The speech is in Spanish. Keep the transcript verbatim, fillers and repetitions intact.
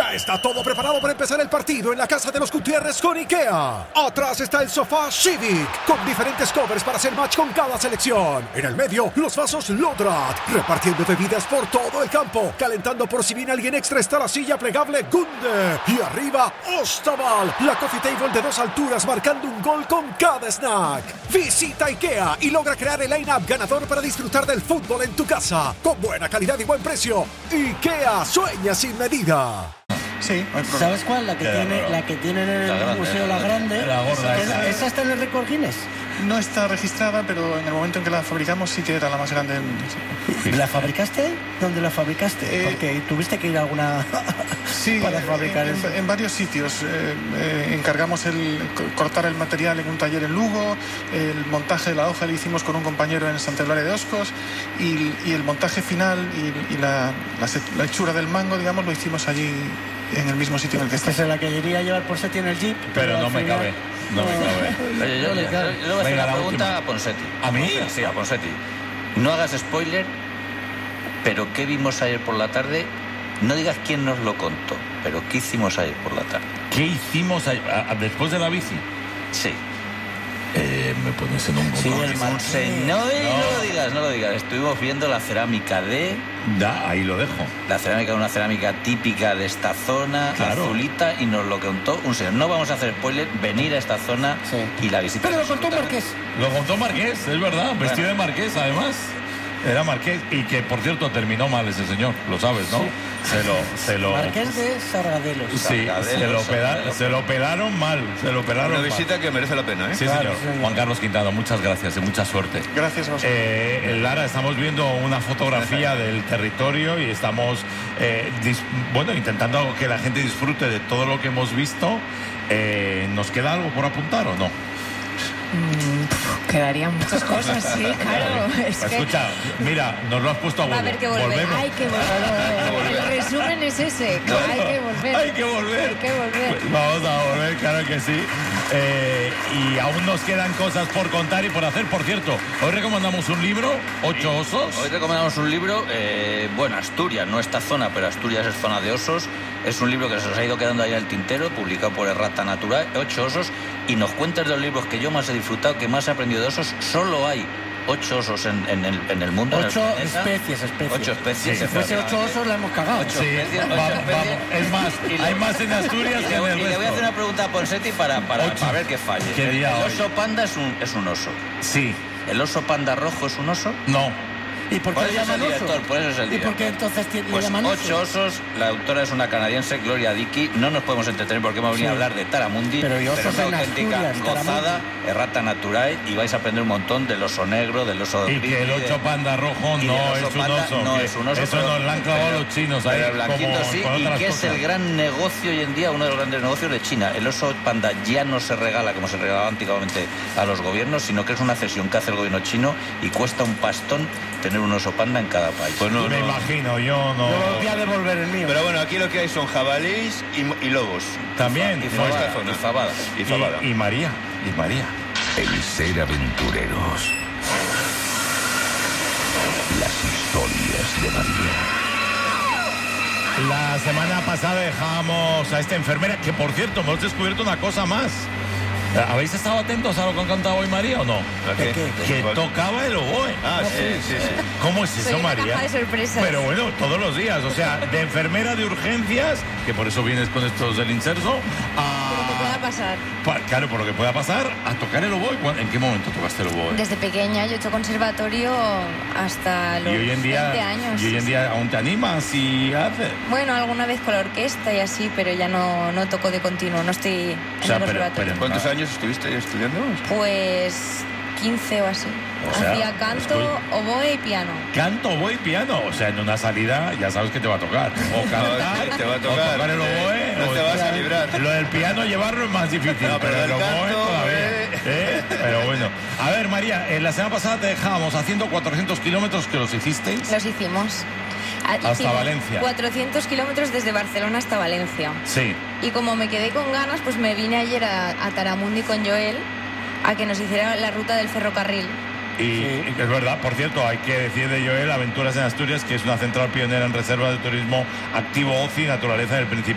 Ya está todo preparado para empezar el partido en la casa de los Gutiérrez con IKEA. Atrás está el sofá Civic, con diferentes covers para hacer match con cada selección. En el medio, los vasos Lodrat, repartiendo bebidas por todo el campo. Calentando por si viene alguien extra está la silla plegable Gunde. Y arriba, Ostaval, la coffee table de dos alturas marcando un gol con cada snack. Visita IKEA y logra crear el line-up ganador para disfrutar del fútbol en tu casa. Con buena calidad y buen precio. IKEA, sueña sin medida. Sí, no hay problema. ¿Sabes cuál? La que, tiene, la que tienen en el grande, museo La Grande. La gorda esa. esa. ¿Esa está en el récord Guinness? No está registrada, pero en el momento en que la fabricamos sí que era la más grande del mundo. Sí. ¿La fabricaste? ¿Dónde la fabricaste? Eh, Porque tuviste que ir a alguna sí, para fabricar en, eso. en varios sitios. Eh, eh, encargamos el cortar el material en un taller en Lugo, el montaje de la hoja lo hicimos con un compañero en Santa Eulalia de Oscos y, y el montaje final y, y la, la, la hechura del mango, digamos, lo hicimos allí en el mismo sitio en el que está. Esta es la que quería llevar por Seti en el jeep. Pero no al me final- cabe. No me cabe. Oye, yo, No le yo- cabe. yo le voy a hacer Venga, una la pregunta última. a Ponseti. ¿A mí? Sí, a Ponseti. No hagas spoiler, pero ¿qué vimos ayer por la tarde? No digas quién nos lo contó, pero ¿qué hicimos ayer por la tarde? ¿Qué hicimos a- a- después de la bici? Sí. Eh, me pones en un Sí, montón. el Un Marqués. se- no, no lo digas, no lo digas. Estuvimos viendo la cerámica de... Da, ahí lo dejo. La cerámica, una cerámica típica de esta zona, Claro. azulita, y nos lo contó un señor. No vamos a hacer spoiler, venir a esta zona Sí. y la visita. Pero lo es contó absolutamente- Marqués. Lo contó Marqués, es verdad. Vestido de Marqués, además. Era Marqués. Y que, por cierto, terminó mal ese señor. Lo sabes, ¿no? Sí. Se lo... Se lo Marqués de Sargadelos. Sí, se Sargadelos, lo, pela- Sargadelos. se lo pelaron mal. Se lo pelaron Una mal. visita que merece la pena, ¿eh? Sí, Claro, señor. sí, señor. Juan Carlos Quintana, muchas gracias y mucha suerte. Gracias a vosotros. Eh, Lara, estamos viendo una fotografía del territorio y estamos, eh, dis- bueno, intentando que la gente disfrute de todo lo que hemos visto. Eh, ¿Nos queda algo por apuntar o no? Mm, quedarían muchas cosas, sí, claro. Es que Escucha, mira, nos lo has puesto a va a huevo. haber que volver. Volvemos. Hay que volver. El resumen es ese, que hay que volver. Hay que volver. Hay que volver. Pues vamos a volver, claro que sí. Eh, y aún nos quedan cosas por contar y por hacer. Por cierto, hoy recomendamos un libro, Ocho osos. Hoy recomendamos un libro, eh, bueno, Asturias, no esta zona, pero Asturias es zona de osos. Es un libro que se nos ha ido quedando ahí en el tintero, publicado por Errata Natural, Ocho osos. Y nos cuentas de los libros que yo más he disfrutado, que más he aprendido de osos. Solo hay ocho osos en, en el, en el mundo. en el Ocho planeta. especies, especies. Ocho especies. Si fuese ocho osos, la hemos cagado. Ocho Sí, especies, ocho vamos, especies. vamos. Es más, Y le- hay más en Asturias Y que le, en voy- el y le voy a resto. hacer una pregunta a Ponseti para, para, Ocho. para ver que falle. ¿Qué El, día el hoy? oso panda es un, es un oso. Sí, ¿El oso panda rojo es un oso? no. ¿Y por qué Por le eso es el llaman oso? director, por eso es el ¿Y director. por qué entonces ti- le Pues llaman oso? Ocho osos, la autora es una canadiense, Gloria Dickey. No nos podemos entretener porque hemos venido Sí. a hablar de Taramundi, Pero y osos es una en auténtica Asturias, gozada, Taramundi. Errata Naturae, y vais a aprender un montón del oso negro, del oso Y que el grizzly, de- ocho panda rojo y no del oso es un panda oso. no que es un oso, Eso pero- nos lo han clavado pero- los chinos ahí. pero el blanquito como sí, con y otras que es cosas. el gran negocio hoy en día, uno de los grandes negocios de China. El oso panda ya no se regala como se regalaba antiguamente a los gobiernos, sino que es una cesión que hace el gobierno chino y cuesta un pastón tener un oso panda en cada país. Pues no, Me no. imagino, yo no. Yo voy a devolver el mío. Pero bueno, aquí lo que hay son jabalíes y, y lobos. También. y no fabada, esta zona. y fabada. Y fabada. Y, y María, y María. El ser aventureros. Las historias de María. La semana pasada dejábamos a esta enfermera, que por cierto, hemos descubierto una cosa más. ¿Habéis estado atentos a lo que ha contado hoy María o no? ¿A qué? qué? Que ¿Cuál? tocaba el oboe. Ah, sí, sí, sí. ¿Cómo es Soy eso, una María? caja de sorpresas. Pero bueno, todos los días, o sea, de enfermera de urgencias, que por eso vienes con estos del inserso, a... Lo que pueda pasar. Pa- claro, por lo que pueda pasar, a tocar el oboe. ¿Cuán- ¿En qué momento tocaste el oboe? Desde pequeña yo he hecho conservatorio hasta Y los hoy en día, veinte años. y hoy en día aún te animas y haces. Bueno, alguna vez con la orquesta y así, pero ya no, no toco de continuo, no estoy en O sea, el pero- conservatorio. pero- ¿Cuántos años estuviste ahí estudiando? Pues quince o así. O sea, Hacía canto, escu- oboe y piano. Canto, oboe y piano. O sea, en una salida ya sabes que te va a tocar. O cantar, te va a o tocar. tocar el oboe. No o- te vas a librar. Lo del piano llevarlo es más difícil, No, pero pero el el oboe canto, todavía. eh. ¿eh? Pero bueno. A ver, María, en la semana pasada te dejábamos haciendo cuatrocientos kilómetros, que los hicisteis. Los hicimos. Ah, Hasta hicimos Valencia. cuatrocientos kilómetros desde Barcelona hasta Valencia. Sí. Y como me quedé con ganas, pues me vine ayer a, a Taramundi con Joel a que nos hiciera la ruta del ferrocarril. Y, y es verdad, por cierto, hay que decir de Joel Aventuras en Asturias, que es una central pionera en reservas de turismo activo, ocio y naturaleza en el Principado.